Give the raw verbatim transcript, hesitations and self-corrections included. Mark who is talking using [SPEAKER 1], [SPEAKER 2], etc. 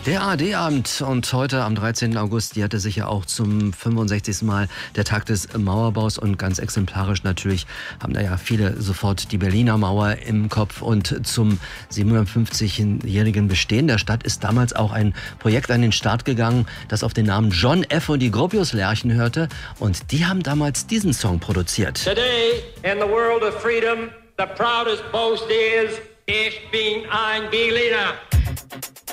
[SPEAKER 1] Der A R D-Abend und heute am dreizehnten August, die hatte sich ja auch zum fünfundsechzigsten Mal der Tag des Mauerbaus und ganz exemplarisch natürlich haben da ja viele sofort die Berliner Mauer im Kopf und zum siebenhundertfünfzigjährigen Bestehen der Stadt ist damals auch ein Projekt an den Start gegangen, das auf den Namen John F. und die Gropius-Lerchen hörte und die haben damals diesen Song produziert.
[SPEAKER 2] Today in the world of freedom, the proudest boast is, ich bin ein Berliner.